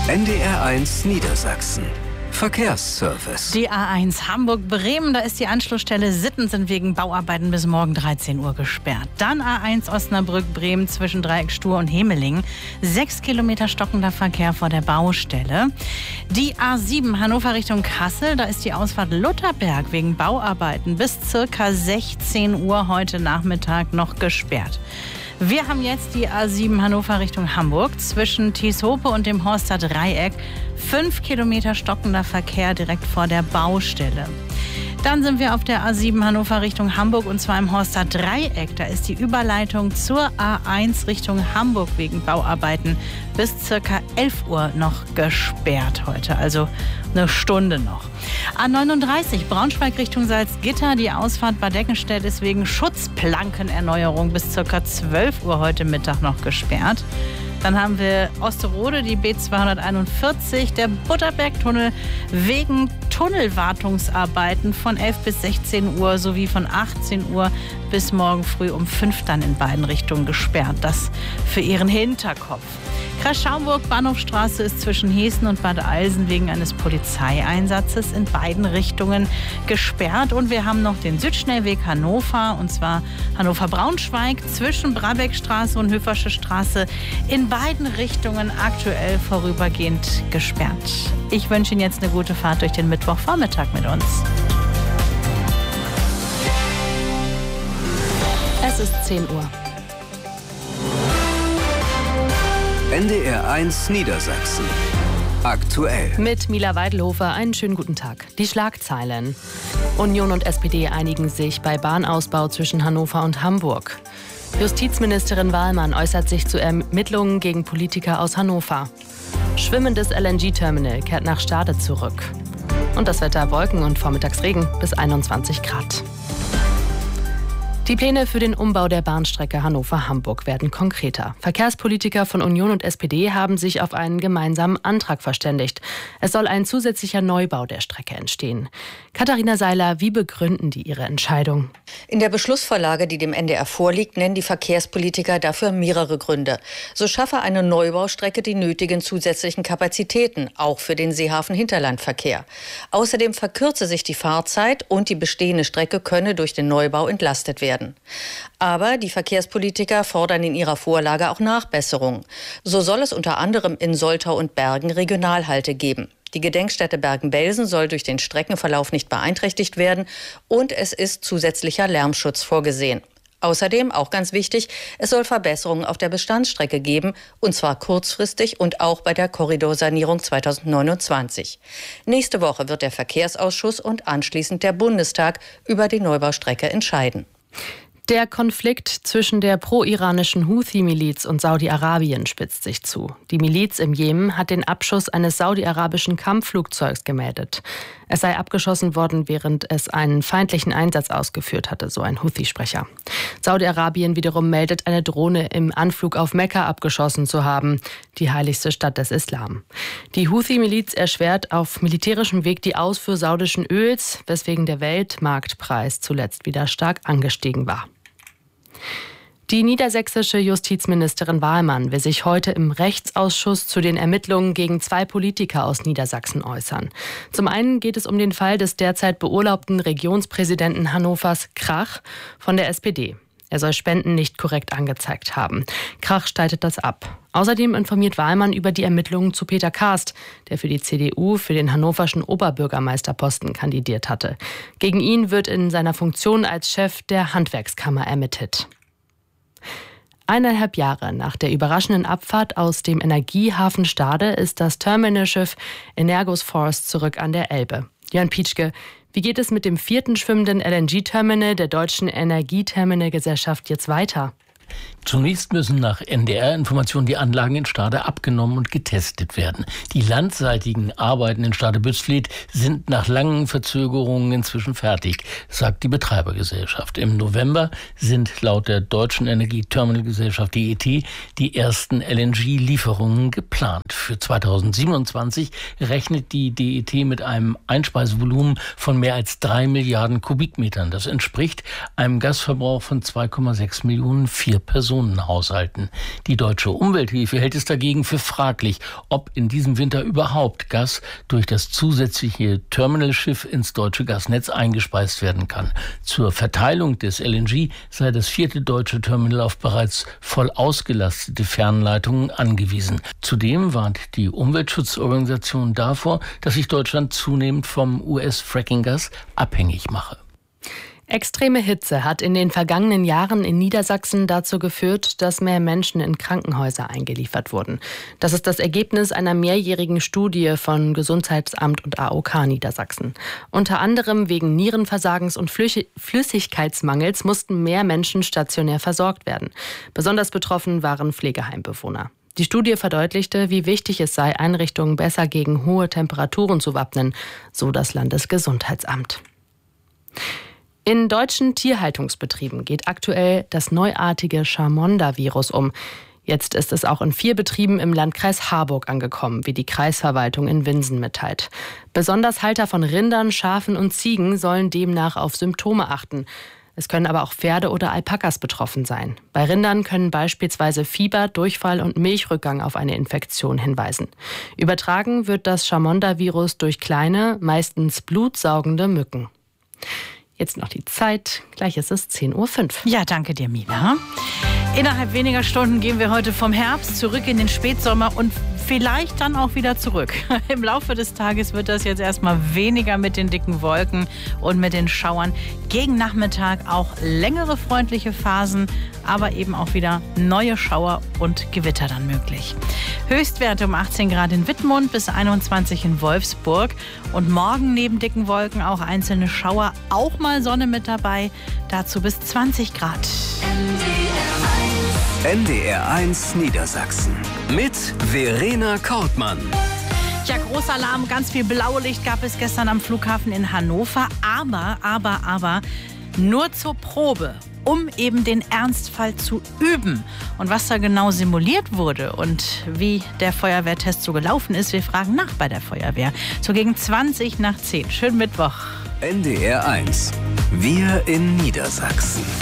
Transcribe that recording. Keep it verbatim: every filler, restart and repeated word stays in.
N D R eins Niedersachsen. Verkehrsservice. Die A eins Hamburg-Bremen, da ist die Anschlussstelle Sittensen wegen Bauarbeiten bis morgen dreizehn Uhr gesperrt. Dann A eins Osnabrück-Bremen zwischen Dreieck Stur und Hemeling. Sechs Kilometer stockender Verkehr vor der Baustelle. Die A sieben Hannover Richtung Kassel, da ist die Ausfahrt Lutherberg wegen Bauarbeiten bis circa sechzehn Uhr heute Nachmittag noch gesperrt. Wir haben jetzt die A sieben Hannover Richtung Hamburg zwischen Thieshope und dem Horster Dreieck. Fünf Kilometer stockender Verkehr direkt vor der Baustelle. Dann sind wir auf der A sieben Hannover Richtung Hamburg und zwar im Horster Dreieck. Da ist die Überleitung zur A eins Richtung Hamburg wegen Bauarbeiten bis circa elf Uhr noch gesperrt heute. Also eine Stunde noch. A neununddreißig Braunschweig Richtung Salzgitter. Die Ausfahrt Bad Eckenstedt ist wegen Schutzplankenerneuerung bis circa zwölf Uhr heute Mittag noch gesperrt. Dann haben wir Osterode, die B zweihunderteinundvierzig, der Butterbergtunnel wegen Tunnelwartungsarbeiten von elf bis sechzehn Uhr sowie von achtzehn Uhr bis morgen früh um fünf dann in beiden Richtungen gesperrt. Das für Ihren Hinterkopf. Kreis Schaumburg, Bahnhofstraße ist zwischen Heßen und Bad Eilsen wegen eines Polizeieinsatzes in beiden Richtungen gesperrt. Und wir haben noch den Südschnellweg Hannover, und zwar Hannover-Braunschweig zwischen Brabeckstraße und Höfersche Straße in beiden Richtungen aktuell vorübergehend gesperrt. Ich wünsche Ihnen jetzt eine gute Fahrt durch den Mittwochvormittag mit uns. Es ist zehn Uhr. N D R eins Niedersachsen. Aktuell. Mit Mila Weidelhofer einen schönen guten Tag. Die Schlagzeilen. Union und S P D einigen sich bei Bahnausbau zwischen Hannover und Hamburg. Justizministerin Wahlmann äußert sich zu Ermittlungen gegen Politiker aus Hannover. Schwimmendes L N G-Terminal kehrt nach Stade zurück. Und das Wetter: Wolken und Vormittagsregen bis einundzwanzig Grad. Die Pläne für den Umbau der Bahnstrecke Hannover-Hamburg werden konkreter. Verkehrspolitiker von Union und S P D haben sich auf einen gemeinsamen Antrag verständigt. Es soll ein zusätzlicher Neubau der Strecke entstehen. Katharina Seiler, wie begründen die ihre Entscheidung? In der Beschlussvorlage, die dem N D R vorliegt, nennen die Verkehrspolitiker dafür mehrere Gründe. So schaffe eine Neubaustrecke die nötigen zusätzlichen Kapazitäten, auch für den Seehafen-Hinterlandverkehr. Außerdem verkürze sich die Fahrzeit und die bestehende Strecke könne durch den Neubau entlastet werden. Aber die Verkehrspolitiker fordern in ihrer Vorlage auch Nachbesserungen. So soll es unter anderem in Soltau und Bergen Regionalhalte geben. Die Gedenkstätte Bergen-Belsen soll durch den Streckenverlauf nicht beeinträchtigt werden und es ist zusätzlicher Lärmschutz vorgesehen. Außerdem, auch ganz wichtig, es soll Verbesserungen auf der Bestandsstrecke geben, und zwar kurzfristig und auch bei der Korridorsanierung zweitausendneunundzwanzig. Nächste Woche wird der Verkehrsausschuss und anschließend der Bundestag über die Neubaustrecke entscheiden. Der Konflikt zwischen der pro-iranischen Houthi-Miliz und Saudi-Arabien spitzt sich zu. Die Miliz im Jemen hat den Abschuss eines saudi-arabischen Kampfflugzeugs gemeldet. Es sei abgeschossen worden, während es einen feindlichen Einsatz ausgeführt hatte, so ein Houthi-Sprecher. Saudi-Arabien wiederum meldet, eine Drohne im Anflug auf Mekka abgeschossen zu haben, die heiligste Stadt des Islam. Die Houthi-Miliz erschwert auf militärischem Weg die Ausfuhr saudischen Öls, weswegen der Weltmarktpreis zuletzt wieder stark angestiegen war. Die niedersächsische Justizministerin Wahlmann will sich heute im Rechtsausschuss zu den Ermittlungen gegen zwei Politiker aus Niedersachsen äußern. Zum einen geht es um den Fall des derzeit beurlaubten Regionspräsidenten Hannovers Krach von der S P D. Er soll Spenden nicht korrekt angezeigt haben. Krach streitet das ab. Außerdem informiert Wahlmann über die Ermittlungen zu Peter Karst, der für die C D U für den hannoverschen Oberbürgermeisterposten kandidiert hatte. Gegen ihn wird in seiner Funktion als Chef der Handwerkskammer ermittelt. Eineinhalb Jahre nach der überraschenden Abfahrt aus dem Energiehafen Stade ist das Terminalschiff Energos Force zurück an der Elbe. Jörn Pietschke, wie geht es mit dem vierten schwimmenden L N G-Terminal der Deutschen Energieterminalgesellschaft jetzt weiter? Zunächst müssen nach N D R-Informationen die Anlagen in Stade abgenommen und getestet werden. Die landseitigen Arbeiten in Stade-Bützfleth sind nach langen Verzögerungen inzwischen fertig, sagt die Betreibergesellschaft. Im November sind laut der Deutschen Energieterminalgesellschaft D E T die ersten L N G-Lieferungen geplant. Für zweitausendsiebenundzwanzig rechnet die D E T mit einem Einspeisevolumen von mehr als drei Milliarden Kubikmetern. Das entspricht einem Gasverbrauch von zwei Komma sechs Millionen Vier Vier-Personen-Haushalten. Die Deutsche Umwelthilfe hält es dagegen für fraglich, ob in diesem Winter überhaupt Gas durch das zusätzliche Terminalschiff ins deutsche Gasnetz eingespeist werden kann. Zur Verteilung des L N G sei das vierte deutsche Terminal auf bereits voll ausgelastete Fernleitungen angewiesen. Zudem warnt die Umweltschutzorganisation davor, dass sich Deutschland zunehmend vom U S-Fracking-Gas abhängig mache. Extreme Hitze hat in den vergangenen Jahren in Niedersachsen dazu geführt, dass mehr Menschen in Krankenhäuser eingeliefert wurden. Das ist das Ergebnis einer mehrjährigen Studie von Gesundheitsamt und A O K Niedersachsen. Unter anderem wegen Nierenversagens und Flüssigkeitsmangels mussten mehr Menschen stationär versorgt werden. Besonders betroffen waren Pflegeheimbewohner. Die Studie verdeutlichte, wie wichtig es sei, Einrichtungen besser gegen hohe Temperaturen zu wappnen, so das Landesgesundheitsamt. In deutschen Tierhaltungsbetrieben geht aktuell das neuartige Chamonda-Virus um. Jetzt ist es auch in vier Betrieben im Landkreis Harburg angekommen, wie die Kreisverwaltung in Winsen mitteilt. Besonders Halter von Rindern, Schafen und Ziegen sollen demnach auf Symptome achten. Es können aber auch Pferde oder Alpakas betroffen sein. Bei Rindern können beispielsweise Fieber, Durchfall und Milchrückgang auf eine Infektion hinweisen. Übertragen wird das Chamonda-Virus durch kleine, meistens blutsaugende Mücken. Jetzt noch die Zeit. Gleich ist es zehn Uhr fünf. Ja, danke dir, Mila. Innerhalb weniger Stunden gehen wir heute vom Herbst zurück in den Spätsommer und vielleicht dann auch wieder zurück. Im Laufe des Tages wird das jetzt erstmal weniger mit den dicken Wolken und mit den Schauern. Gegen Nachmittag auch längere freundliche Phasen, aber eben auch wieder neue Schauer und Gewitter dann möglich. Höchstwerte um achtzehn Grad in Wittmund bis einundzwanzig in Wolfsburg. Und morgen neben dicken Wolken auch einzelne Schauer, auch mal Sonne mit dabei. Dazu bis zwanzig Grad. N D R eins Niedersachsen mit Verena Kortmann. Ja, großer Alarm, ganz viel Blaulicht gab es gestern am Flughafen in Hannover. Aber, aber, aber nur zur Probe, um eben den Ernstfall zu üben. Und was da genau simuliert wurde und wie der Feuerwehrtest so gelaufen ist, wir fragen nach bei der Feuerwehr. So gegen zwanzig nach zehn. Schönen Mittwoch. N D R eins. Wir in Niedersachsen.